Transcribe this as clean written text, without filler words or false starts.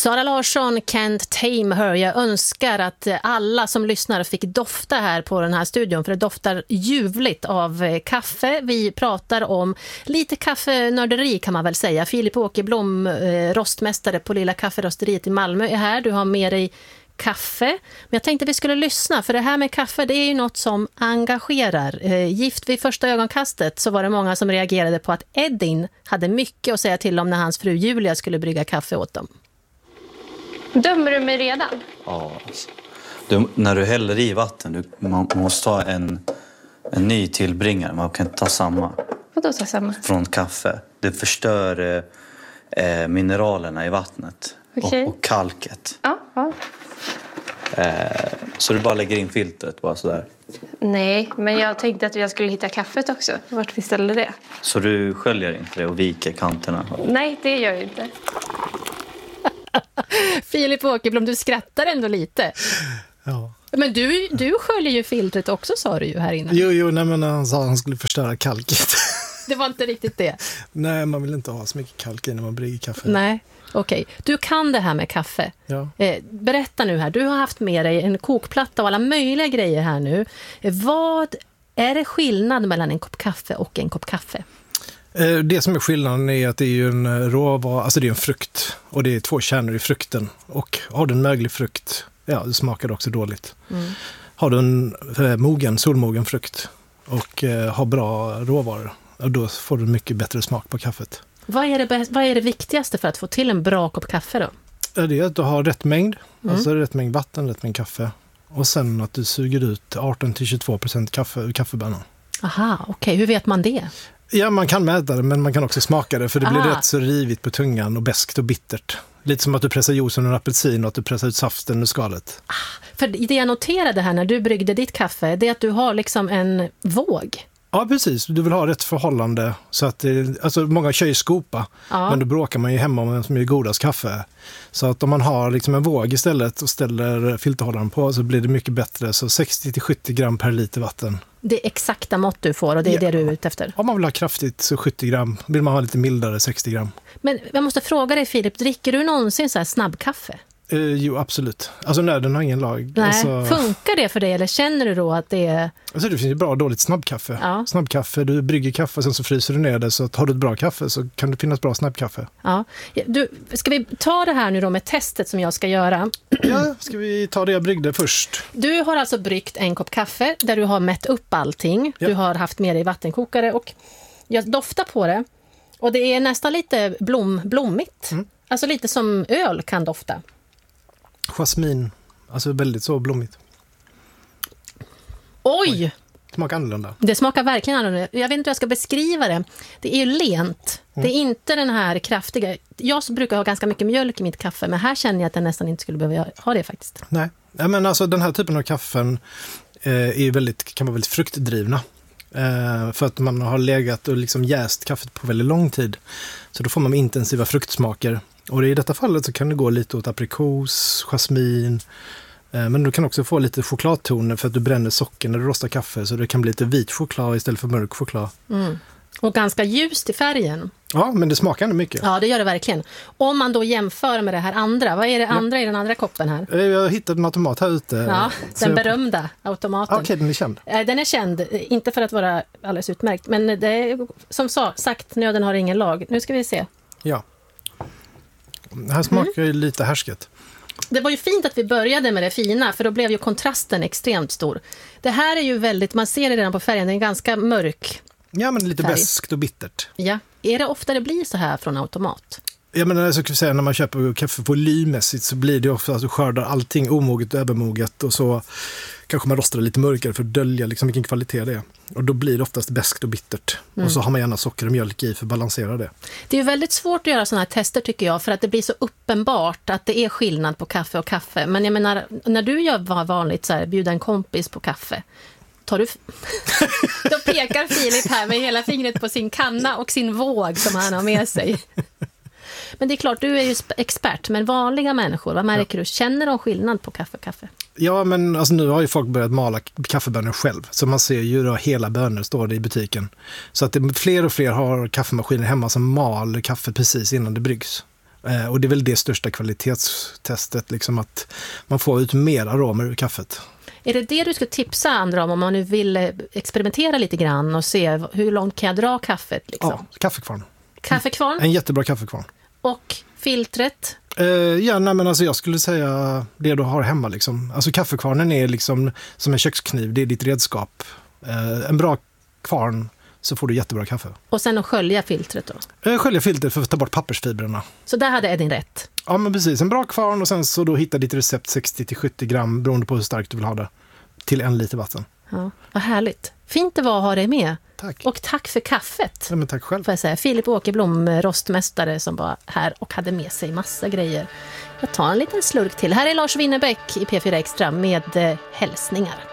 Sara Larsson, Can't Tame Her. Jag önskar att alla som lyssnar fick dofta här på den här studion, för det doftar ljuvligt av kaffe. Vi pratar om lite kaffenörderi kan man väl säga. Filip Åkerblom, rostmästare på Lilla kafferosteriet i Malmö är här. Du har med dig kaffe. Men jag tänkte vi skulle lyssna, för det här med kaffe, det är ju något som engagerar. Gift vid första ögonkastet så var det många som reagerade på att Edin hade mycket att säga till om när hans fru Julia skulle brygga kaffe åt dem. Dömer du mig redan? Ja, alltså. När du häller i vatten, man måste ha en ny tillbringare. Man kan inte ta samma. Vadå ta samma? Från kaffe. Det förstör mineralerna i vattnet. Okay. Och kalket. Ja. Så du bara lägger in filtret bara sådär. Nej, men jag tänkte att jag skulle hitta kaffet också. Vart vi ställde det. Så du sköljer inte det och viker kanterna? Nej, det gör jag inte. Filip Åkerblom, du skrattar ändå lite. Ja. Men du sköljer ju filtret också, sa du ju här inne. Jo, nej, men han sa att han skulle förstöra kalket. Det var inte riktigt det. Nej, man vill inte ha så mycket kalk i när man brygger kaffe. Nej, okej. Du kan det här med kaffe. Ja. Berätta nu här, du har haft med dig en kokplatta och alla möjliga grejer här nu. Vad är det skillnad mellan en kopp kaffe och en kopp kaffe? Det som är skillnaden är att det är ju en råvara, alltså det är en frukt och det är 2 kärnor i frukten. Och har du en möglig frukt, ja, det smakar också dåligt. Mm. Har du en solmogen frukt och har bra råvaror, då får du mycket bättre smak på kaffet. Vad är det viktigaste för att få till en bra kopp kaffe då? Det är att du har rätt mängd, alltså rätt mängd vatten, rätt mängd kaffe. Och sen att du suger ut 18-22% kaffe ur kaffebönan. Aha, okej. Hur vet man det? Ja, man kan mäta det, men man kan också smaka det, för det blir rätt så rivigt på tungan och beskt och bittert. Lite som att du pressar juicen ur en apelsin och att du pressar ut saften ur skalet. För det jag noterade här när du bryggde ditt kaffe, det är att du har liksom en våg. Ja, precis. Du vill ha rätt förhållande. Så att alltså många kör ju skopa, men då bråkar man ju hemma om vem som är godast kaffe. Så att om man har liksom en våg istället och ställer filterhållaren på, så blir det mycket bättre. Så 60-70 gram per liter vatten. Det är exakta mått du får och det är det du är ute efter. Om man vill ha kraftigt så 70 gram. Vill man ha lite mildare 60 gram. Men jag måste fråga dig, Filip, dricker du någonsin så här snabbkaffe? Jo, absolut. Alltså nöden har ingen lag. Nej, alltså, funkar det för dig eller känner du då att det är... Alltså det finns ju bra och dåligt snabbkaffe. Ja. Snabbkaffe, du brygger kaffe och sen så fryser du ner det, så att har du ett bra kaffe så kan det finnas bra snabbkaffe. Ja. Ska vi ta det här nu då med testet som jag ska göra? Ja, ska vi ta det jag bryggde först? Du har alltså bryggt en kopp kaffe där du har mätt upp allting. Ja. Du har haft med dig vattenkokare och jag doftar på det. Och det är nästan lite blommigt. Alltså lite som öl kan dofta. Jasmin, alltså väldigt så blommigt. Oj! Smakar annorlunda. Det smakar verkligen annorlunda. Jag vet inte hur jag ska beskriva det. Det är ju lent. Det är inte den här kraftiga... Jag brukar ha ganska mycket mjölk i mitt kaffe, men här känner jag att jag nästan inte skulle behöva ha det faktiskt. Nej, men alltså den här typen av kaffen kan vara väldigt fruktdrivna. För att man har legat och liksom jäst kaffet på väldigt lång tid. Så då får man intensiva fruktsmaker. Och i detta fallet så kan det gå lite åt aprikos, jasmin. Men du kan också få lite chokladtoner för att du bränner socker när du rostar kaffe. Så det kan bli lite vit choklad istället för mörk choklad. Och ganska ljust i färgen. Ja, men det smakar ändå mycket. Ja, det gör det verkligen. Om man då jämför med det här andra. Vad är det andra i den andra koppen här? Jag har hittat en automat här ute. Ja, den berömda automaten. Okej, den är känd. Den är känd, inte för att vara alldeles utmärkt. Men det är, som sagt, nöden har ingen lag. Nu ska vi se. Ja. Det här smakar ju lite härsket. Det var ju fint att vi började med det fina, för då blev ju kontrasten extremt stor. Det här är ju väldigt, man ser det redan på färgen, den är ganska mörk. Ja, men lite färg. beskt och bittert. Ja. Är det ofta det blir så här från automat? Ja, men jag skulle säga när man köper kaffe volymmässigt så blir det ofta att du skördar allting omoget och övermoget och så kanske man rostar det lite mörkare för att dölja liksom vilken kvalitet det är. Och då blir det oftast beskt och bittert. Och så har man gärna socker och mjölk i för att balansera det. Det är ju väldigt svårt att göra sådana här tester tycker jag, för att det blir så uppenbart att det är skillnad på kaffe och kaffe. Men jag menar, när du gör vanligt så här, bjuda en kompis på kaffe, tar du... Då pekar Filip här med hela fingret på sin kanna och sin våg som han har med sig. Men det är klart, du är ju expert, men vanliga människor, vad märker du? Känner de skillnad på kaffe? Ja, men alltså, nu har ju folk börjat mala kaffebönor själv. Så man ser ju då hela bönor står det i butiken. Så att fler och fler har kaffemaskiner hemma som mal kaffe precis innan det bryggs. Och det är väl det största kvalitetstestet, liksom att man får ut mer aromer ur kaffet. Är det du ska tipsa andra om man nu vill experimentera lite grann och se hur långt kan jag dra kaffet? Liksom? Ja, kaffekvarn. Kaffekvarn? En jättebra kaffekvarn. Och filtret? Jag skulle säga det du har hemma. Liksom. Alltså kaffekvarnen är liksom som en kökskniv, det är ditt redskap. En bra kvarn så får du jättebra kaffe. Och sen att skölja filtret då? Skölja filtret för att ta bort pappersfibrerna. Så där hade Edin rätt? Ja, men precis. En bra kvarn och sen så då hitta ditt recept 60-70 gram beroende på hur starkt du vill ha det till 1 liter vatten. Ja, vad härligt. Fint det var att ha dig med. Tack. Och tack för kaffet. Ja, men tack själv. Får jag säga. Filip Åkerblom, rostmästare som var här och hade med sig massa grejer. Jag tar en liten slurk till. Här är Lars Winnerbäck i P4 Extra med hälsningar.